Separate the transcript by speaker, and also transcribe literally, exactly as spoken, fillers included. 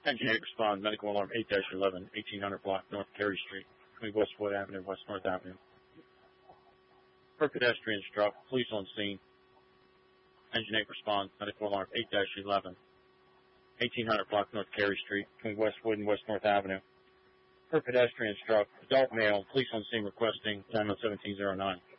Speaker 1: Engine eight respond, medical alarm eight dash eleven, eighteen hundred block North Carey Street, between Westwood Avenue and West North Avenue. Per pedestrian struck, police on scene. Engine eight respond, medical alarm eight dash eleven, eighteen hundred block North Carey Street, between Westwood and West North Avenue. Per pedestrian struck, adult male, police on scene requesting time on seventeen oh nine.